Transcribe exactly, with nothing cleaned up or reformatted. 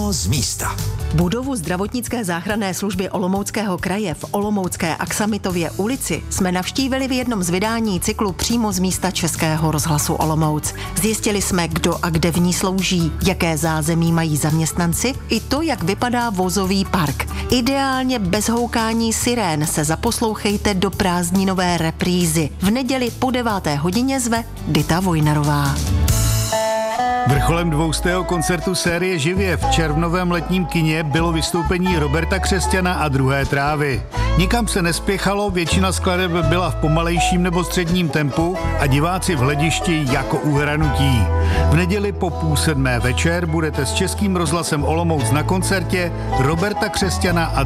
Přímo z místa. Budovu zdravotnické záchranné služby Olomouckého kraje v Olomoucké Aksamitově ulici jsme navštívili v jednom z vydání cyklu Přímo z místa Českého rozhlasu Olomouc. Zjistili jsme, kdo a kde v ní slouží, jaké zázemí mají zaměstnanci, i to, jak vypadá vozový park. Ideálně bez houkání sirén se zaposlouchejte do prázdninové reprízy. V neděli po deváté hodině zve Dita Vojnarová. Vrcholem dvoustého koncertu série Živě v červnovém letním kině bylo vystoupení Roberta Křesťana a Druhé trávy. Nikam se nespěchalo, většina skladeb byla v pomalejším nebo středním tempu a diváci v hledišti jako uhranutí. V neděli po půl sedmé večer budete s Českým rozhlasem Olomouc na koncertě Roberta Křesťana a